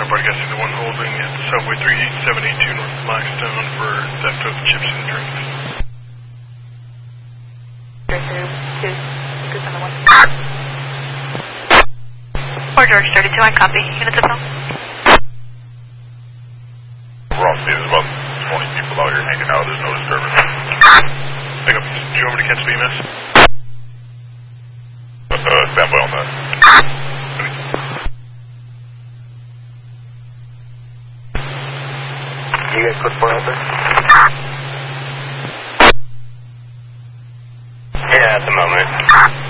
broadcasting the one holding at the subway 38782 North Blackstone for theft of chips and drinks. Fort George 32, I copy. Units of phone. We're all seeing there's about 20 people out here hanging out. There's no disturbance. Pick up. Do you want me to catch BMS? Stand by on that. You guys put 4 out there? Yeah, at the moment.